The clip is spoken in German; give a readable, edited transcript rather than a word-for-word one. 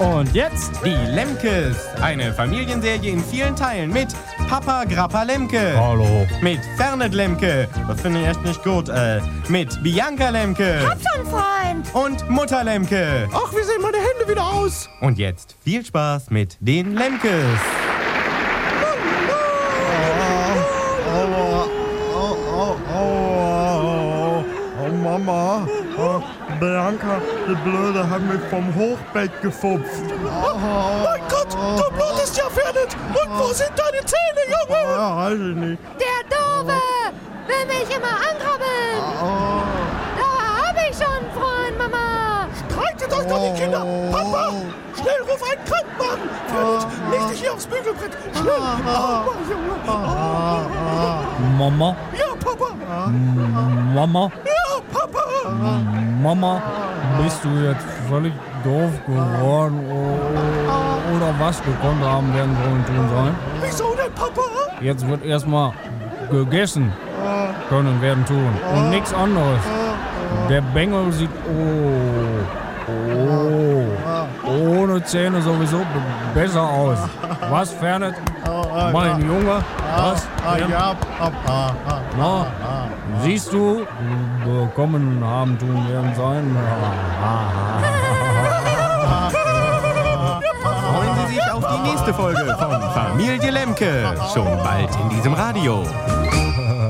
Und jetzt die Lemkes. Eine Familienserie in vielen Teilen mit Papa Grappa Lemke. Hallo. Mit Fernet Lemke. Das finde ich echt nicht gut. Mit Bianca Lemke. Hab schon, Freund. Und Mutter Lemke. Ach, wie sehen meine Hände wieder aus? Und jetzt viel Spaß mit den Lemkes. Oh, Mama. Bianca, die Blöde hat mich vom Hochbett gefupft. Mein Gott, du blutest ja, Fernet. Und wo sind deine Zähne, Junge? Ja, weiß ich nicht. Der Doofe will mich immer ankrabbeln. Da hab ich schon, Freund, Mama. Streitet euch doch die Kinder. Papa, schnell ruf einen Krankenwagen. Fernet, leg dich hier aufs Bügelbrett. Schnell. Mama? Ja, Papa. Mama? Ja, Papa. Mama, bist du jetzt völlig doof geworden oder was? Gekonnt haben werden sollen tun sein. Wieso denn, Papa? Jetzt wird erstmal gegessen können werden tun und nichts anderes. Der Bengel sieht ohne Zähne sowieso besser aus. Was, Fernet? Mein Junge? Was? Ja, Papa. Na, siehst du, bekommen haben tun werden sein. Freuen Sie sich auf die nächste Folge von Familie Lemke. Schon bald in diesem Radio.